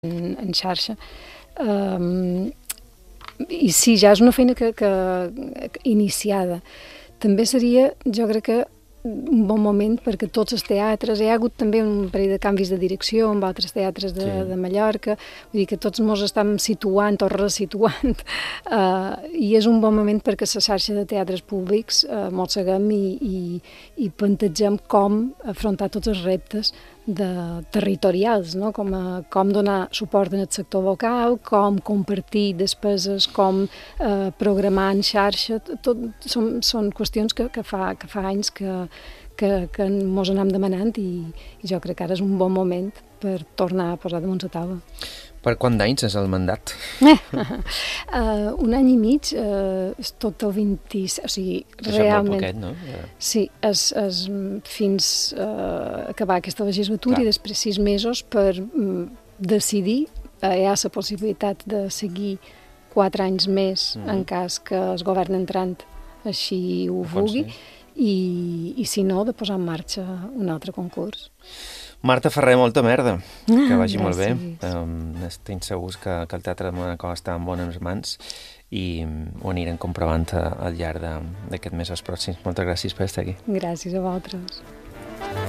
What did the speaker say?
en xarxa. I sí, ja és una feina que iniciada. També seria, jo crec que, un bon moment perquè tots els teatres, hi ha hagut també un parell de canvis de direcció amb altres teatres de Mallorca, vull dir que tots ens estem situant o resituant, i és un bon moment perquè la xarxa de teatres públics mosseguem i plantegem com afrontar tots els reptes territorials, no? Com donar suport al sector local, com compartir despeses, com programar en xarxa, són qüestions que fa anys que ens anem demanant i jo crec que ara és un bon moment per tornar a posar damunt la taula. Per quant d'anys és el mandat? Un any i mig, és tot el 26, o sigui, realment... Poquet, no? Sí, és fins acabar aquesta legislatura. Clar. I després 6 mesos per decidir. Hi ha la possibilitat de seguir 4 anys més en cas que el govern entrant així ho vulgui i si no, de posar en marxa un altre concurs. Marta Ferrer, molta merda. Que vagi molt bé. Estic segurs que el Teatre de Manacor està en bones mans i ho anirem comprovant al llarg d'aquest mes pròxims. Moltes gràcies per estar aquí. Gràcies a vosaltres.